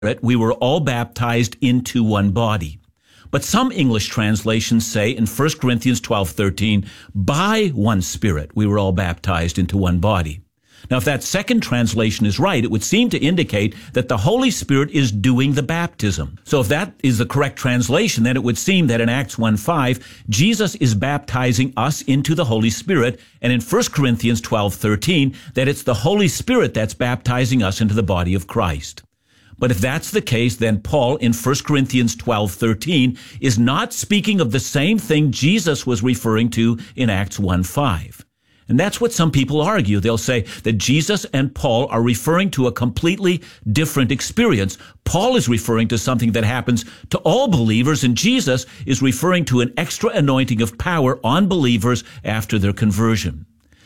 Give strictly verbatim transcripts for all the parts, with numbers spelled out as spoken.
we were all baptized into one body. But some English translations say in First Corinthians twelve thirteen, by one Spirit we were all baptized into one body. Now, if that second translation is right, it would seem to indicate that the Holy Spirit is doing the baptism. So if that is the correct translation, then it would seem that in Acts one five, Jesus is baptizing us into the Holy Spirit, and in First Corinthians twelve thirteen, that it's the Holy Spirit that's baptizing us into the body of Christ. But if that's the case, then Paul in First Corinthians twelve thirteen is not speaking of the same thing Jesus was referring to in Acts one five. And that's what some people argue. They'll say that Jesus and Paul are referring to a completely different experience. Paul is referring to something that happens to all believers, and Jesus is referring to an extra anointing of power on believers after their conversion.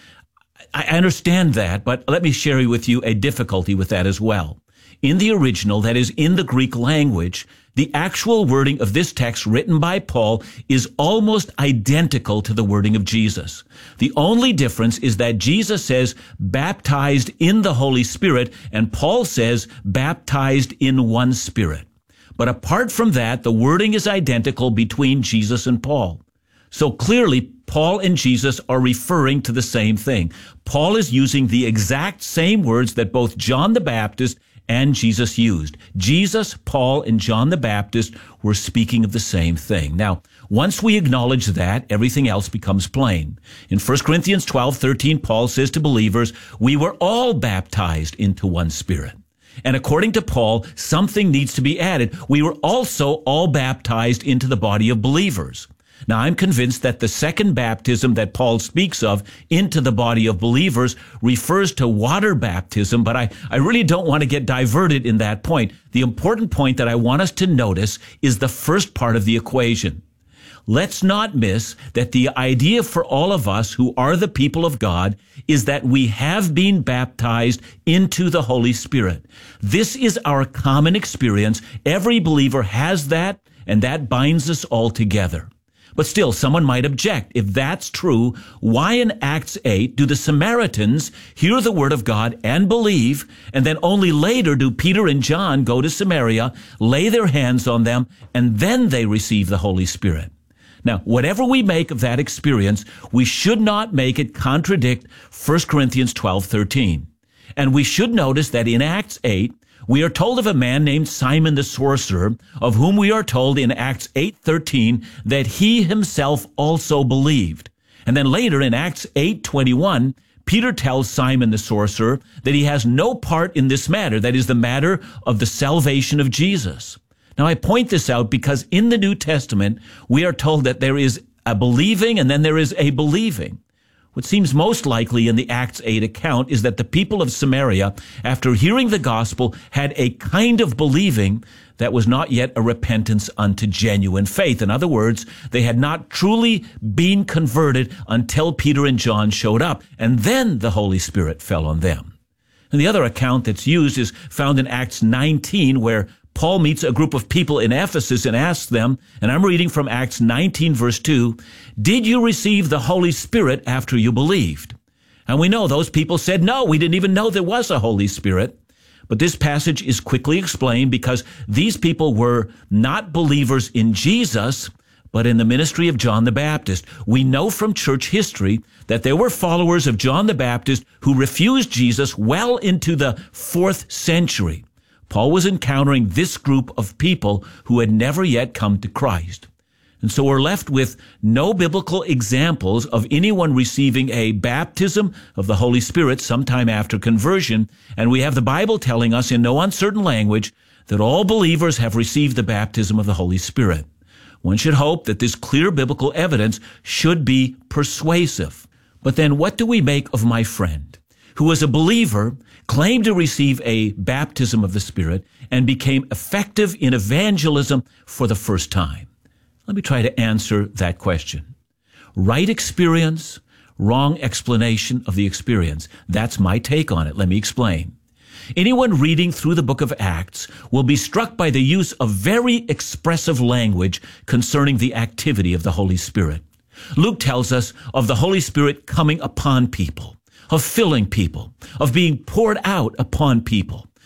I understand that, but let me share with you a difficulty with that as well. In the original, that is, in the Greek language, the actual wording of this text written by Paul is almost identical to the wording of Jesus. The only difference is that Jesus says baptized in the Holy Spirit, and Paul says baptized in one Spirit. But apart from that, the wording is identical between Jesus and Paul. So clearly, Paul and Jesus are referring to the same thing. Paul is using the exact same words that both John the Baptist and Jesus used. Jesus, Paul, and John the Baptist were speaking of the same thing. Now, once we acknowledge that, everything else becomes plain. In First Corinthians twelve thirteen, Paul says to believers, we were all baptized into one Spirit. And according to Paul, something needs to be added. We were also all baptized into the body of believers. Now, I'm convinced that the second baptism that Paul speaks of into the body of believers refers to water baptism, but I, I really don't want to get diverted in that point. The important point that I want us to notice is the first part of the equation. Let's not miss that the idea for all of us who are the people of God is that we have been baptized into the Holy Spirit. This is our common experience. Every believer has that, and that binds us all together. But still, someone might object. If that's true, why in Acts eight do the Samaritans hear the word of God and believe, and then only later do Peter and John go to Samaria, lay their hands on them, and then they receive the Holy Spirit? Now, whatever we make of that experience, we should not make it contradict First Corinthians twelve thirteen. And we should notice that in Acts eight, we are told of a man named Simon the sorcerer, of whom we are told in Acts eight thirteen that he himself also believed. And then later in Acts eight twenty-one, Peter tells Simon the sorcerer that he has no part in this matter, that is the matter of the salvation of Jesus. Now, I point this out because in the New Testament, we are told that there is a believing and then there is a believing. What seems most likely in the Acts eight account is that the people of Samaria, after hearing the gospel, had a kind of believing that was not yet a repentance unto genuine faith. In other words, they had not truly been converted until Peter and John showed up, and then the Holy Spirit fell on them. And the other account that's used is found in Acts nineteen, where Paul meets a group of people in Ephesus and asks them, and I'm reading from Acts nineteen, verse two, did you receive the Holy Spirit after you believed? And we know those people said, no, we didn't even know there was a Holy Spirit. But this passage is quickly explained because these people were not believers in Jesus, but in the ministry of John the Baptist. We know from church history that there were followers of John the Baptist who refused Jesus well into the fourth century. Paul was encountering this group of people who had never yet come to Christ. And so we're left with no biblical examples of anyone receiving a baptism of the Holy Spirit sometime after conversion. And we have the Bible telling us in no uncertain language that all believers have received the baptism of the Holy Spirit. One should hope that this clear biblical evidence should be persuasive. But then what do we make of my friend, who was a believer, claimed to receive a baptism of the Spirit, and became effective in evangelism for the first time? Let me try to answer that question. Right experience, wrong explanation of the experience. That's my take on it. Let me explain. Anyone reading through the book of Acts will be struck by the use of very expressive language concerning the activity of the Holy Spirit. Luke tells us of the Holy Spirit coming upon people, of filling people, of being poured out upon people,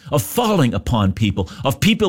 of falling upon people, of people